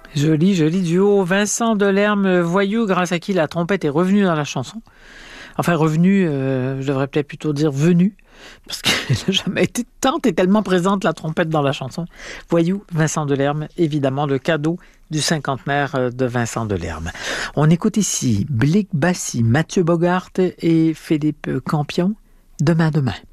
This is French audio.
Joli, joli duo. Vincent Delerme, Voyou, grâce à qui la trompette est revenue dans la chanson. Enfin, revenue, je devrais peut-être plutôt dire venue, parce qu'elle n'a jamais été tant et tellement présente, la trompette, dans la chanson. Voyou, Vincent Delerme, évidemment, le cadeau du cinquantenaire de Vincent Delerme. On écoute ici Blick Bassi, Mathieu Bogart et Philippe Campion, Demain, demain.